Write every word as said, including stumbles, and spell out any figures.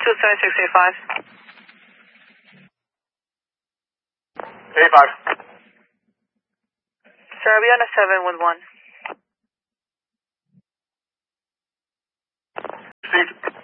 two seven six eight five. eight five. Sir, I'll be on a seven with one. Received.